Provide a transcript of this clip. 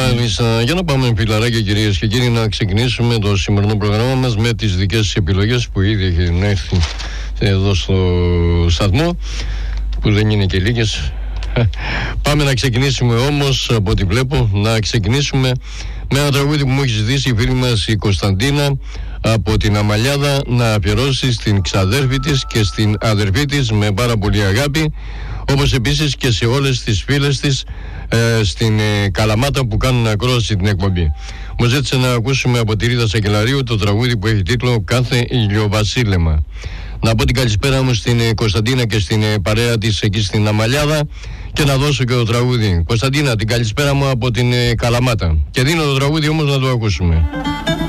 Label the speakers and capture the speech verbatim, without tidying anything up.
Speaker 1: Μάλιστα, για να πάμε φιλαράκια κυρίες και κύριοι, να ξεκινήσουμε το σημερινό πρόγραμμά μας με τις δικές επιλογές που ήδη έχει έρθει εδώ στο σταθμό, που δεν είναι και λίγες. Πάμε να ξεκινήσουμε όμως, από ό,τι βλέπω, να ξεκινήσουμε με ένα τραγούδι που μου έχει ζητήσει η φίλη μας η Κωνσταντίνα από την Αμαλιάδα, να αφιερώσει στην ξαδέρφη της και στην αδερφή της με πάρα πολύ αγάπη, όπως επίσης και σε όλες τις φίλες της ε, στην ε, Καλαμάτα που κάνουν ακρόαση την εκπομπή. Μου ζήτησε να ακούσουμε από τη Ρίτα Σακελαρίου το τραγούδι που έχει τίτλο «Κάθε ηλιοβασίλεμα». Να πω την καλησπέρα μου στην ε, Κωνσταντίνα και στην ε, παρέα της εκεί στην Αμαλιάδα και να δώσω και το τραγούδι. Κωνσταντίνα, την καλησπέρα μου από την ε, Καλαμάτα. Και δίνω το τραγούδι όμως να το ακούσουμε.